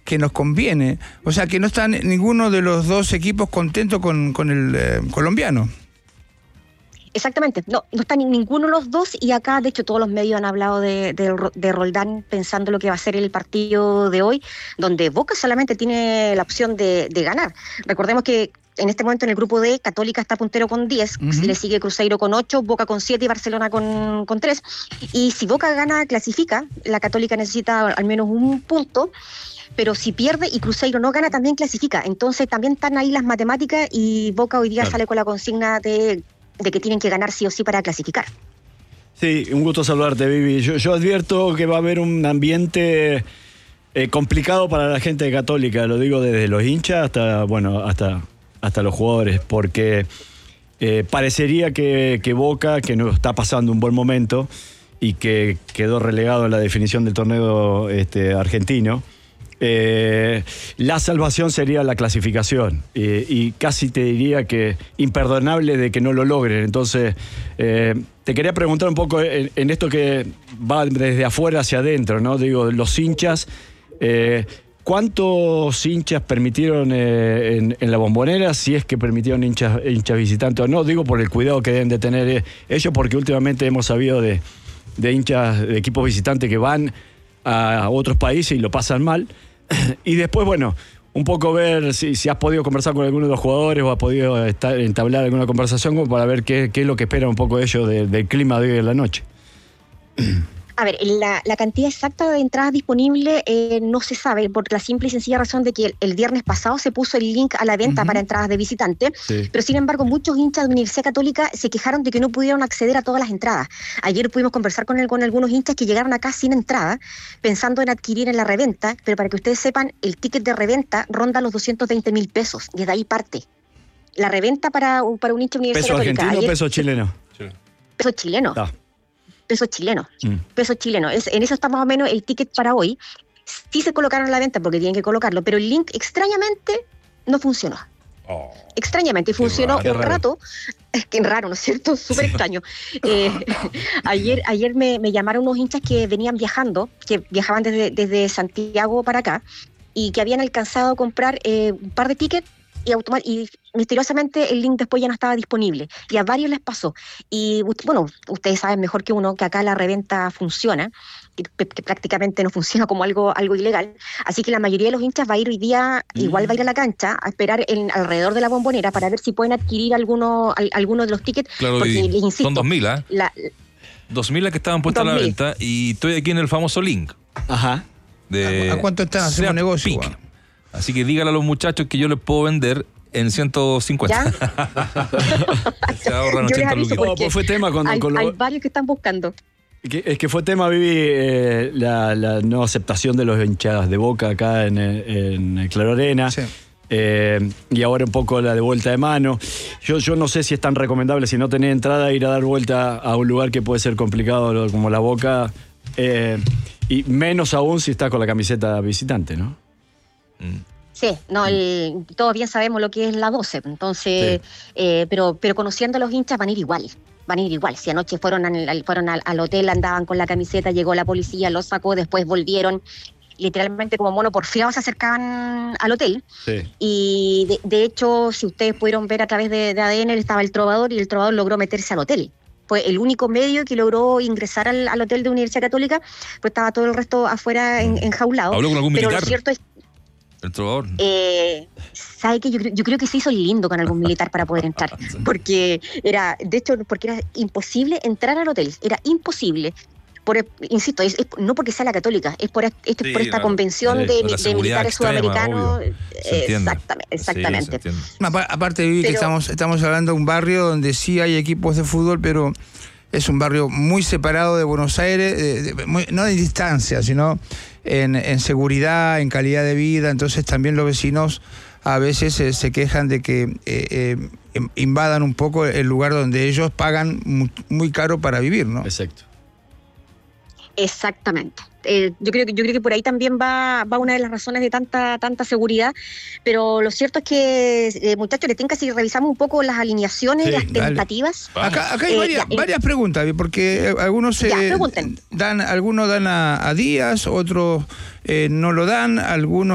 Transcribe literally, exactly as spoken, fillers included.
que nos conviene. O sea, que no están ninguno de los dos equipos contentos con, con el eh, colombiano. Exactamente, no, no están ninguno de los dos, y acá de hecho todos los medios han hablado de, de, de Roldán pensando lo que va a ser el partido de hoy, donde Boca solamente tiene la opción de, de ganar. Recordemos que en este momento en el grupo D, Católica está puntero con diez, uh-huh. le sigue Cruzeiro con ocho, Boca con siete y Barcelona con, con tres. Y si Boca gana, clasifica, la Católica necesita al menos un punto, pero si pierde y Cruzeiro no gana, también clasifica. Entonces también están ahí las matemáticas, y Boca hoy día claro. sale con la consigna de... de que tienen que ganar sí o sí para clasificar. Sí, un gusto saludarte, Vivi. Yo, yo advierto que va a haber un ambiente eh, complicado para la gente de Católica, lo digo desde los hinchas hasta, bueno, hasta, hasta los jugadores, porque eh, parecería que, que Boca, que no está pasando un buen momento y que quedó relegado en la definición del torneo este, argentino, Eh, la salvación sería la clasificación, eh, y casi te diría que imperdonable de que no lo logren. Entonces eh, te quería preguntar un poco en, en esto que va desde afuera hacia adentro, ¿no? Digo, los hinchas, eh, ¿cuántos hinchas permitieron eh, en, en la Bombonera? Si es que permitieron hinchas, hinchas visitantes o no, digo por el cuidado que deben de tener eh, ellos, porque últimamente hemos sabido de, de hinchas de equipos visitantes que van a otros países y lo pasan mal. Y después, bueno, un poco ver si, si has podido conversar con alguno de los jugadores o has podido estar, entablar alguna conversación como para ver qué, qué es lo que esperan un poco ellos de, del clima de hoy en la noche. A ver, la, la cantidad exacta de entradas disponibles eh, no se sabe, por la simple y sencilla razón de que el, el viernes pasado se puso el link a la venta uh-huh. para entradas de visitante, sí. pero sin embargo muchos hinchas de Universidad Católica se quejaron de que no pudieron acceder a todas las entradas. Ayer pudimos conversar con, el, con algunos hinchas que llegaron acá sin entrada, pensando en adquirir en la reventa, pero para que ustedes sepan, el ticket de reventa ronda los doscientos veinte mil pesos, y desde ahí parte. La reventa para, para un hincha de Universidad ¿Peso Católica. argentino Ayer, o peso chileno? Peso chileno. Ah. Peso chileno, mm. peso chileno. Es, en eso está más o menos el ticket para hoy. Sí se colocaron a la venta porque tienen que colocarlo, pero el link extrañamente no funcionó. Oh, extrañamente, funcionó raro, un rato. Es que raro, ¿no es cierto? Súper extraño. Eh, ayer ayer me, me llamaron unos hinchas que venían viajando, que viajaban desde, desde Santiago para acá, y que habían alcanzado a comprar eh, un par de tickets y, automa- y misteriosamente el link después ya no estaba disponible, y a varios les pasó. Y bueno, ustedes saben mejor que uno que acá la reventa funciona, que, que prácticamente no funciona como algo, algo ilegal, así que la mayoría de los hinchas va a ir hoy día, mm. igual va a ir a la cancha a esperar en, alrededor de la Bombonera para ver si pueden adquirir alguno, al, alguno de los tickets, claro, porque les insisto, son dos mil, ¿eh? La, dos mil las que estaban puestas a la venta, y estoy aquí en el famoso link. Ajá. De ¿A cuánto están? Hacemos negocio. Así que dígale a los muchachos que yo les puedo vender en ciento cincuenta. Se ahorran ochenta lucas. Oh, pues fue tema cuando, hay, con lo... hay varios que están buscando. Es que fue tema, Vivi, eh, la, la no aceptación de los hinchadas de Boca acá en, en Claro Arena. Sí. Eh, y ahora un poco la de vuelta de mano. Yo, yo no sé si es tan recomendable, si no tenés entrada, ir a dar vuelta a un lugar que puede ser complicado como la Boca, eh, y menos aún si estás con la camiseta visitante, ¿no? Mm. Sí, no, el, todos bien sabemos lo que es la doce, entonces, sí. eh, pero, pero conociendo a los hinchas van a ir igual. Van a ir igual. Si anoche fueron, al, fueron al, al hotel, andaban con la camiseta, llegó la policía, los sacó, después volvieron. Literalmente como mono porfiado se acercaban al hotel. Sí. Y de, de hecho, si ustedes pudieron ver a través de, de A D N, estaba el trovador, y el trovador logró meterse al hotel. Fue el único medio que logró ingresar al, al hotel de Universidad Católica, pues estaba todo el resto afuera en, enjaulado. ¿Habló con algún Pero militar? Lo cierto es, el trovador. Eh, ¿Sabe qué? Yo, yo creo que se hizo lindo con algún militar para poder entrar, porque era, de hecho, porque era imposible entrar al hotel, era imposible. Por, insisto, es, es, no porque sea la Católica, es por, es sí, por esta claro, convención sí, de, de militares extrema, sudamericanos. Exactamente. exactamente. Sí, aparte, Vivi, pero, que estamos, estamos hablando de un barrio donde sí hay equipos de fútbol, pero es un barrio muy separado de Buenos Aires, de, de, muy, no en distancia, sino en, en seguridad, en calidad de vida. Entonces también los vecinos a veces eh, se quejan de que eh, eh, invadan un poco el lugar donde ellos pagan muy, muy caro para vivir, ¿no? Exacto. Exactamente. Eh, yo creo que yo creo que por ahí también va, va una de las razones de tanta tanta seguridad, pero lo cierto es que, eh, muchachos, les tengo que si revisamos un poco las alineaciones, sí, las tentativas. Acá, acá hay eh, varias, ya, varias preguntas, porque algunos eh, ya, dan, algunos dan a, a Díaz, otros eh, no lo dan, algunos